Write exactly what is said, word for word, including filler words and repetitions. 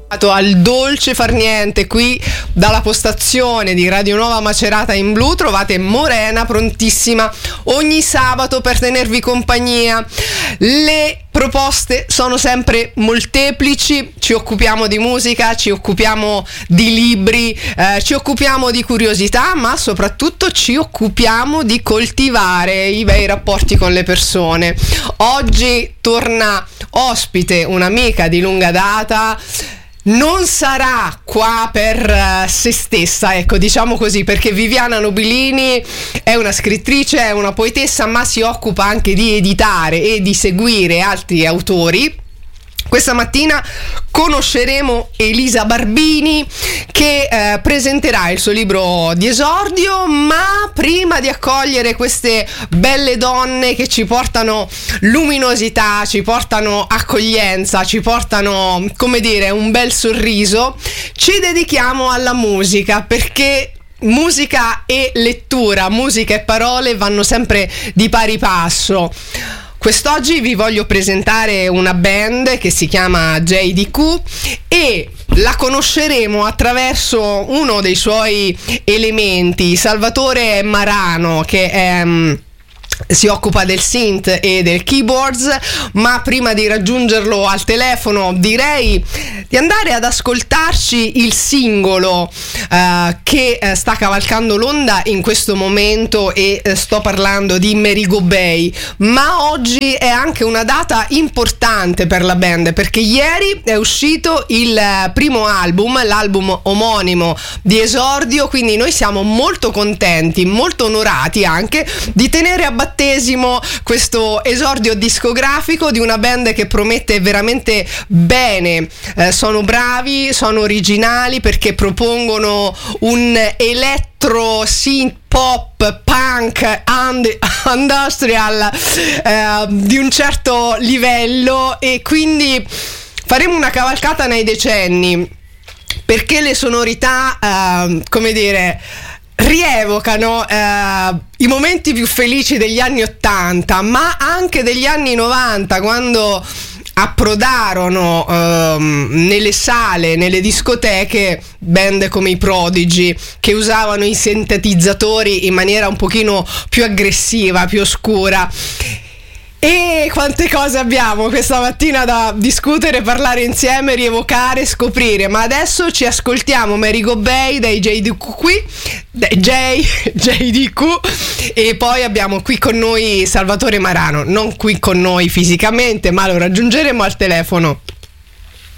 Al dolce far niente, qui dalla postazione di Radio Nuova Macerata in blu trovate Morena prontissima ogni sabato per tenervi compagnia. Le proposte sono sempre molteplici, ci occupiamo di musica, ci occupiamo di libri, eh, ci occupiamo di curiosità, ma soprattutto ci occupiamo di coltivare i bei rapporti con le persone. Oggi torna ospite un'amica di lunga data. Non sarà qua per uh, se stessa, ecco, diciamo così, perché Viviana Nobilini è una scrittrice, è una poetessa, ma si occupa anche di editare e di seguire altri autori. Questa mattina conosceremo Elisa Barbini che eh, presenterà il suo libro di esordio, ma prima di accogliere queste belle donne che ci portano luminosità, ci portano accoglienza, ci portano, come dire, un bel sorriso, ci dedichiamo alla musica, perché musica e lettura, musica e parole vanno sempre di pari passo. Quest'oggi vi voglio presentare una band che si chiama J D Q e la conosceremo attraverso uno dei suoi elementi, Salvatore Marano, che è... Um, si occupa del synth e del keyboards, ma prima di raggiungerlo al telefono direi di andare ad ascoltarci il singolo uh, che uh, sta cavalcando l'onda in questo momento, e uh, sto parlando di Merigo Bay. Ma oggi è anche una data importante per la band, perché ieri è uscito il uh, primo album, l'album omonimo di esordio, quindi noi siamo molto contenti, molto onorati anche di tenere a battesimo questo esordio discografico di una band che promette veramente bene. Eh, sono bravi, sono originali, perché propongono un elettro synth pop, punk, and, industrial eh, di un certo livello, e quindi faremo una cavalcata nei decenni, perché le sonorità eh, come dire rievocano eh, i momenti più felici degli anni ottanta, ma anche degli anni novanta, quando approdarono ehm, nelle sale, nelle discoteche, band come i Prodigy, che usavano i sintetizzatori in maniera un pochino più aggressiva, più oscura. E quante cose abbiamo questa mattina da discutere, parlare insieme, rievocare, scoprire. Ma adesso ci ascoltiamo Merigo Bay dai J D Q qui, dai J, J D Q, e poi abbiamo qui con noi Salvatore Marano, non qui con noi fisicamente, ma lo raggiungeremo al telefono.